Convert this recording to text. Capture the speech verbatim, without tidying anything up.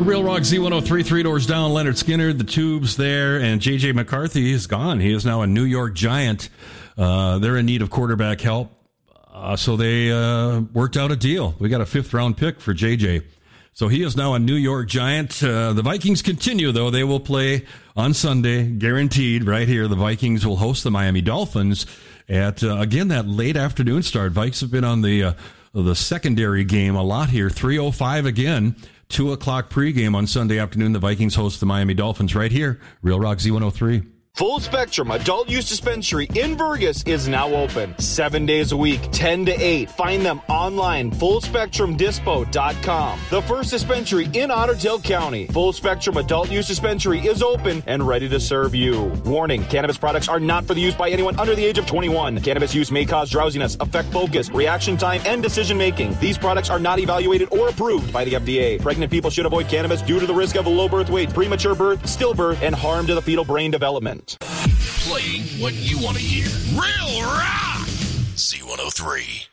Real Rock Z one oh three, three doors down, Leonard Skinner, the Tubes there, and J J McCarthy is gone. He is now a New York Giant. Uh, they're in need of quarterback help, uh, so they uh, worked out a deal. We got a fifth-round pick for J J. So he is now a New York Giant. Uh, the Vikings continue, though. They will play on Sunday, guaranteed, right here. The Vikings will host the Miami Dolphins at, uh, again, that late afternoon start. Vikes have been on the uh, the secondary game a lot here. three oh five again. two o'clock pregame on Sunday afternoon. The Vikings host the Miami Dolphins right here. Real Rock Z one oh three. Full Spectrum Adult Use Dispensary in Vergas is now open. Seven days a week, ten to eight. Find them online, full spectrum dispo dot com. The first dispensary in Otter Tail County. Full Spectrum Adult Use Dispensary is open and ready to serve you. Warning, cannabis products are not for the use by anyone under the age of twenty-one. Cannabis use may cause drowsiness, affect focus, reaction time, and decision making. These products are not evaluated or approved by the F D A. Pregnant people should avoid cannabis due to the risk of low birth weight, premature birth, stillbirth, and harm to the fetal brain development. Playing what you want to hear. Real Rock Z one oh three.